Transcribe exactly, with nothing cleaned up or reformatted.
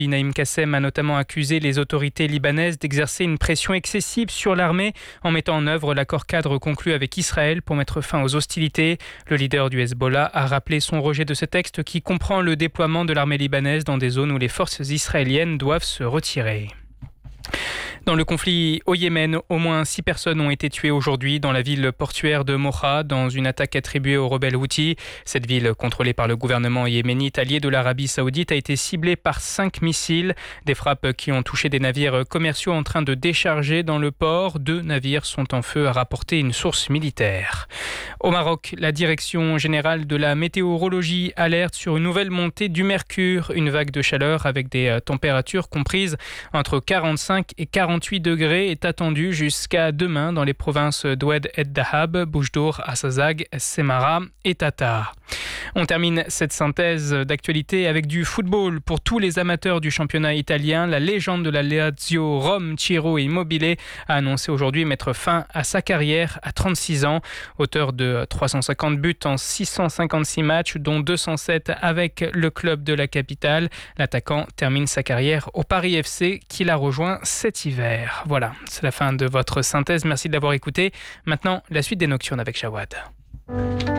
Naïm Kassem a notamment accusé les autorités libanaises d'exercer une pression excessive sur l'armée en mettant en œuvre l'accord cadre conclu avec Israël pour mettre fin aux hostilités. Le leader du Hezbollah a rappelé son rejet de ce texte qui comprend le déploiement de l'armée libanaise dans des zones où les forces israéliennes doivent se retirer. Dans le conflit au Yémen, au moins six personnes ont été tuées aujourd'hui dans la ville portuaire de Mocha dans une attaque attribuée aux rebelles Houthis. Cette ville, contrôlée par le gouvernement yéménite allié de l'Arabie saoudite, a été ciblée par cinq missiles. Des frappes qui ont touché des navires commerciaux en train de décharger dans le port. Deux navires sont en feu, a rapporté une source militaire. Au Maroc, la direction générale de la météorologie alerte sur une nouvelle montée du mercure. Une vague de chaleur avec des températures comprises entre quarante-cinq et quarante-huit degrés est attendue jusqu'à demain dans les provinces d'Oued et Dahab, Boujdour, Assazag, Semara et Tata. On termine cette synthèse d'actualité avec du football. Pour tous les amateurs du championnat italien, la légende de la Lazio Rome, Ciro Immobile, a annoncé aujourd'hui mettre fin à sa carrière à trente-six ans. Auteur de trois cent cinquante buts en six cent cinquante-six matchs, dont deux cent sept avec le club de la capitale, l'attaquant termine sa carrière au Paris F C qu'il a rejoint cet hiver. Voilà, c'est la fin de votre synthèse. Merci de l'avoir écouté. Maintenant, la suite des Nocturnes avec Jawad.